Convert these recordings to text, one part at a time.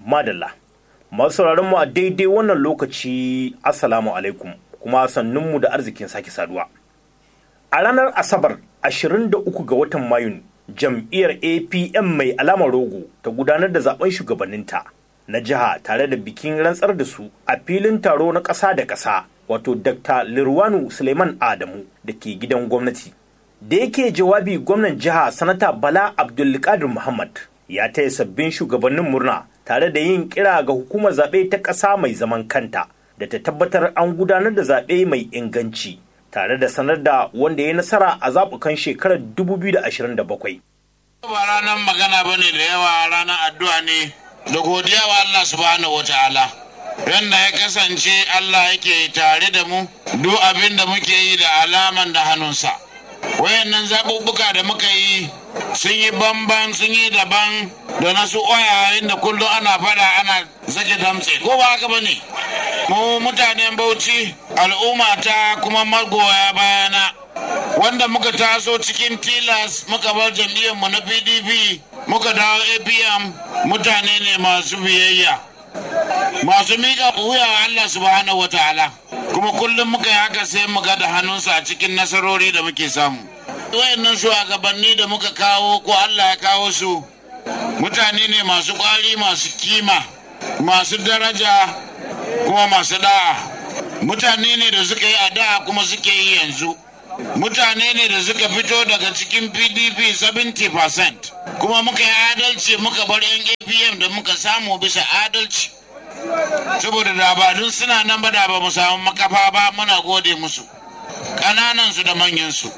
Madalla. Masu sauraron mu a daidai wannan lokaci Assalamu alaikum kuma sannunmu da arzikin sake saduwa. A ranar Asabar 23 ga watan Mayun, jam'iyyar APM mai alamar rogo ta gudanar da zaben shugabanninta na jiha tare da bikin rantsar da su a filin taro na ƙasa da ƙasa, wato Dr. Lirwanu Suleiman Adamu da ke gidan gwamnati. Da yake jawabi, gwamnan jiha Sanata Bala Abdulkadir Muhammad ya taya sabbin shugabannin murna tare da yin kira ga hukumar zaɓe ta ƙasa mai zaman kanta da ta tabbatar an gudanar da zaɓe mai inganci tare da sanar da wanda ya nasara a zaɓukan shekarar 2027. Ba ranar magana ba ne da yawa, ranar addu'a ne da godiya wa Allah subhanahu wa ta'ala. Yanda ya kasance Allah yake tare da mu duk abin da muke yi da alaman da hannunsa. Wayannan zaɓuɓɓuka da muka yi sun yi bamban, sun yi daban da nasu oya inda kullum ana fada ana zage damtse, ko ba haka ba ne? Mu mutanen Bauchi, al'umma ta kuma magoya bayana wanda muka taso cikin tilas muka bar jam'iyyarmu na PDP muka dawo APM, mutane ne masu biyayya, masu miƙa wuya wa Allah subhanahu wa ta'ala, kuma kullum muka yi haka sai mu ga da hannunsa a cikin nasarori da muke samu. Wayannan shugabanni da muka kawo ko Allah ya kawo su mutane ne masu kwari, masu kima, masu daraja kuma masu da'a. Mutane ne da suka yi a da'a kuma suke yi yanzu. Mutane ne da suka fito daga cikin PDP 70%, kuma muka yi adalci, muka bar yan APM da muka samu bisa adalci. Saboda dabadun suna nan ba da ba mu samu makafa ba, muna gode musu, ƙananansu da manyansu.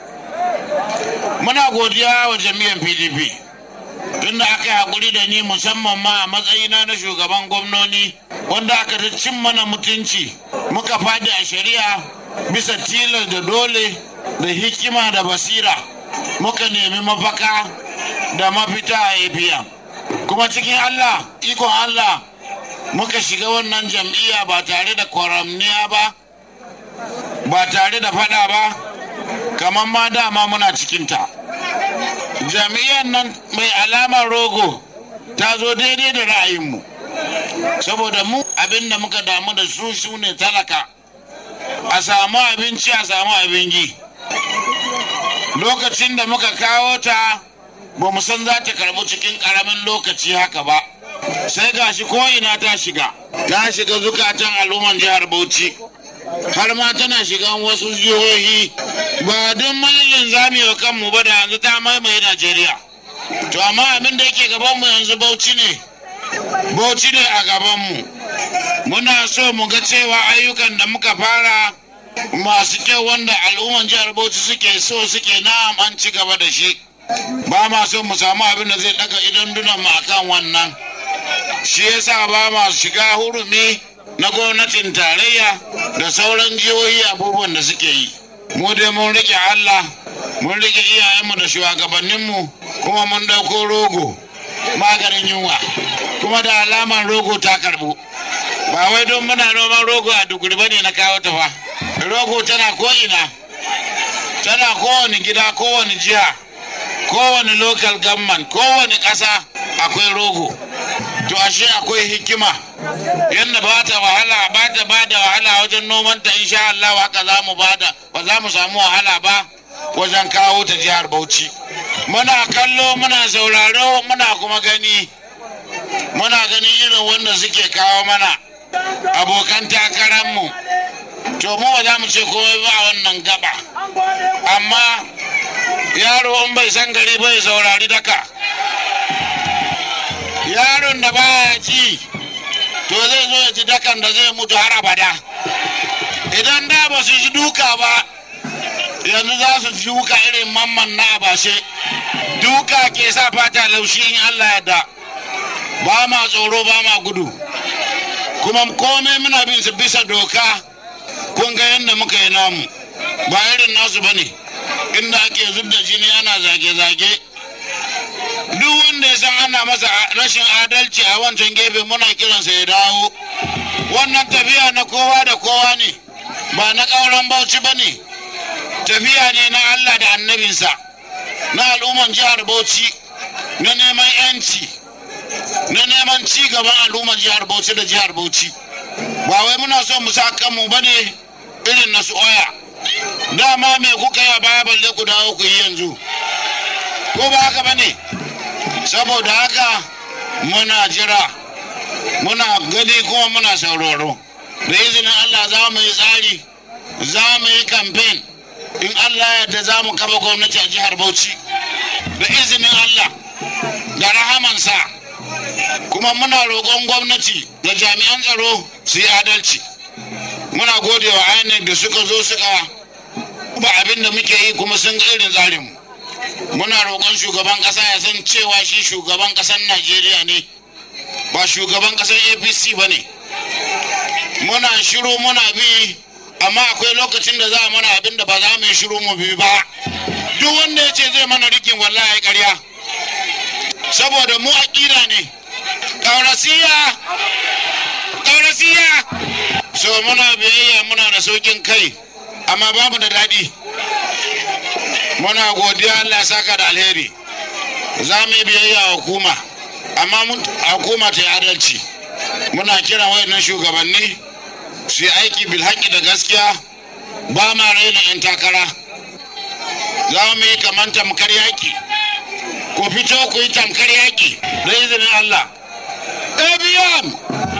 Muna godiya wa jami'an PDP tunda aka yi haƙuri da ni, musamman ma a matsayina na shugaban gwamnoni wanda aka ta cin mana mutunci, muka fadi a shari'a bisa tilas da dole da hikima da basira muka nemi mafaka da mafita a APM. Kuma cikin Allah, ikon Allah, muka shiga wannan jam'iyya ba tare da kwaramniya ba tare da fada ba, kamar ma dama muna cikinta. Jami'an nan mai alamar rogo ta zo daidai da ra'ayinmu, saboda mu abin da muka damu da su ne talaka, a samu abinci, a samu abin yi. Lokacin da muka kawo ta ba mu san za ta karɓi cikin ƙaramin lokaci haka ba, sai gashi ko ina ta shiga zukatan al'umman jihar Bauchi, har ma tana shigan wasu jihohi. Ba don malilin zami wa kanmu ba da yanzu ta maimaye Najeriya. To amma abin da yake gabanmu yanzu Bauchi ne a gabanmu. Muna so mu ga cewa ayyukan da muka fara masu kyau wanda al'umman jihar Bauchi suke so, suke na'am, an ci gaba da shi. Ba ma so mu samu abin da zai daga idan dunan mu akan wannan. Shi yasa ba ma shiga hurumi na gwamnatin tarayya da sauran jihohi abubuwan da suke yi. Mu dai mun rike Allah, mun rike iyayenmu da shugabanninmu, kuma mun dauko rogo maganin yunwa, kuma da alaman rogo ta karbu. Ba wai don muna noman rogo a Duguri bane na kawo ta fa. Rogo tana ko'ina, tana kowane gida, kowane jiha, kowane local government, kowane ƙasa akwai rogo. To ashe akwai hikima yadda ba ta bada wahala wajen nomanta, insha Allah haka za mu bada, ba za mu samu wahala ba wajen kawo ta jihar Bauchi. Muna kallo, muna sauraro, muna kuma gani, muna ganin irin wanda suke kawo mana abokan takararmu. To mu ba za mu ce komai ba wannan gaba, amma yaro in bai san gari bai saurari daka. Yaron da baya ci to zai zo ya ci dakan da zai mutu har abada. Idan da ba su ji duka ba, yanzu za su ji duka irin mamman na abashe. Duka ke sa fata laushi in Allah ya da. Ba ma tsoro, ba ma gudu, kuma komai muna bin su bisa doka. Kun ga yadda muka yi namu, ba irin nasu bane inda ake zub da jini ana zage-zage. Duk wanda ya san ana masa rashin adalci a wancan gefe muna kiransa ya dawo. Wannan tafiya na kowa da kowa ne, ba na ƙauren Bauchi ba ne. Tafiya ne na Allah da annabinsa, na al'umman jihar Bauchi, na neman 'yanci, na neman don ci gaban al'ummar jihar Bauchi da jihar Bauchi. Ba wai muna so mu sa kanmu bane irin na su oya. Dama me kuka yi a baya balle ku dawo ku yi yanzu. Ko ba haka bane? Saboda haka muna jira, muna gani kuma muna sauraro. Da izinin Allah za mu yi tsari, za mu yi kamfen. In Allah yadda za mu kafa gwamnati a jihar Bauchi. Da izinin Allah, da rahamansa. Kuma muna roƙon gwamnati da jami'an tsaro su yi adalci. Muna gode wa INEC da suka zo suka ba abin da muke yi kuma sun ga irin tsarinmu. Muna roƙon shugaban ƙasa ya san cewa shi shugaban ƙasar Najeriya ne, ba shugaban ƙasar APC ba ne. Muna shiru muna bi, amma akwai lokacin da za a mana abin da ba za mu yi shiru mu bi ba. Duk wanda ya ce zai mana rikin wallahi ƙarya. Saboda mu aƙida ne. Ƙaurasiya. So muna biyayya, muna da saukin kai, amma ba mu da daɗi. Muna godiya Allah saka da alheri. Za mu yi biyayya wa hukuma, amma hukuma ta yi adalci. Muna kira wayannan shugabanni su yi aiki bil haƙƙi da gaskiya, ba ma raina 'yan takara. Za mu yi kamar tamkar yaƙi. Ku fito ku yi tamkar yaƙi da izinin Allah. ABM!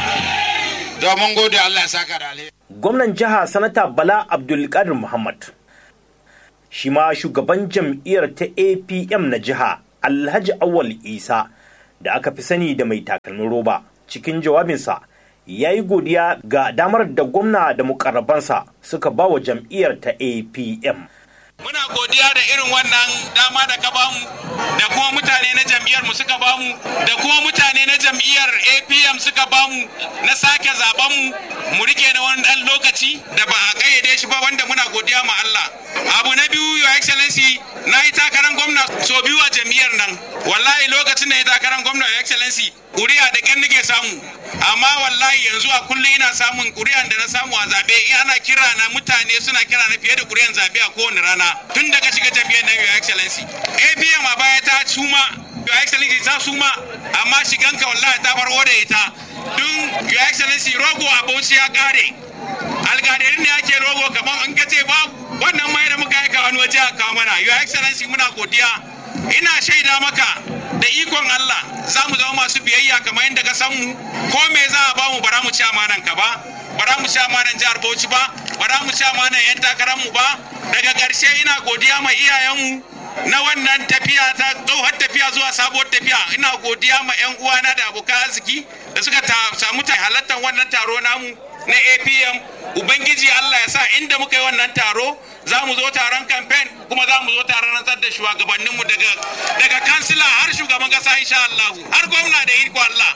Domin gode Allah ya saka da alheri. Gwamnan jiha Sanata Bala Abdulkadir Muhammad, shi ma shugaban jam'iyyar ta APM na jiha Alhaji Awwal Isa da aka fi sani da mai takalmin roba, cikin jawabinsa ya yi godiya ga damar da gwamna da mukarrabansa suka ba wa jam'iyyar ta APM. Muna godiya da irin wannan dama da ka bamu, da kuma mutane na jam'iyyar mu suka bamu, da kuma mutane na jam'iyyar APM suka bamu na sake zaben mu rike na wani dan lokaci da ba a kayyade shi ba, wanda muna godiya ma Allah. Abu na biyu, Your Excellency, na yi takarar gwamna so biyu a jam'iyyar nan. Wallahi lokacin da ya takarar gwamna Your Excellency, ƙuri'a da ƙyan nake samu, amma wallahi yanzu a kullum ina samun ƙuri'an da na samu a zaɓe. Ana kira na, mutane suna kira na fiye da ƙuri'an zaɓe a kowane rana tun daga shiga jam'iyyar na Your Excellency. APM a baya ta suma, Your Excellency ta suma, amma shiganka wallahi ta farko da ita. Dun Your Excellency rogo a Bauchi ya ƙare. Alƙadarin ne ake rogo kamar in ka ce babu, wannan mai da muka aika wani waje a kawo mana. Your Excellency muna godiya. Ina shaida maka da ikon Allah za mu zama masu biyayya kamar yadda ka san mu. Ko me za a ba mu bara mu ci amanan ka ba, bara mu ci amanan jihar Bauchi ba, bara mu ci amanan 'yan takarar mu ba. Daga ƙarshe ina godiya ma iyayenmu na wannan tafiya ta tsohon tafiya zuwa sabuwar tafiya. Ina godiya ma 'yan uwana da abokan arziki da suka samu halartar wannan taro namu na APM. Ubangiji Allah ya sa inda muka yi wannan taro za mu zo taron kamfen, kuma za mu zo taron rantsar da shugabanninmu daga kansila har shugaban kasa insha Allah, har gwamna da iko Allah.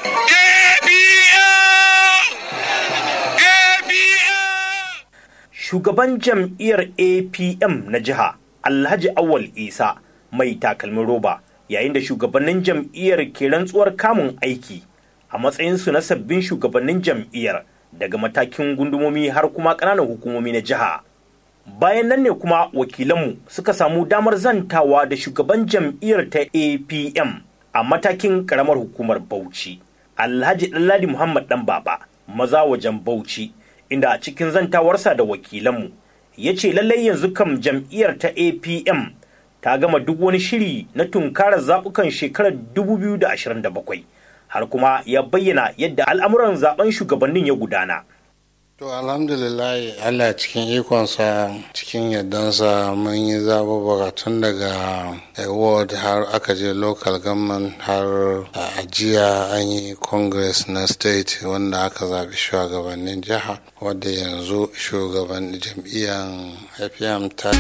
Shugaban jam'iyyar APM na jiha Alhaji Awwal Isa mai takalmin roba, yayin da shugabannin jam'iyyar ke rantsuwar kamun aiki a matsayinsu na sabbin shugabannin jam'iyyar daga matakin gundumomi har kuma ƙananan hukumomi na jiha. Bayan nan ne kuma wakilanmu suka samu damar zantawa da shugaban jam'iyyar ta APM a matakin ƙaramar hukumar Bauchi, Alhaji Ɗanladi Muhammad ɗan Baba, maza wajen Bauchi, inda a cikin zantawarsa da wakilanmu ya ce lallai yanzu kam jam'iyyar ta APM ta gama duk wani shiri na tunkarar zaɓukan shekarar 2027. Har kuma ya bayyana yadda al'amuran zaben shugabannin ya gudana. To alhamdulillah, Allah cikin ikonsa, cikin yardansa mun yi zaɓuɓɓuka tun daga ward har aka je local government, har a jiya an yi congress na state wanda aka zaɓi shugabannin jiha, wadda yanzu shugaban jam'iyyar APM ta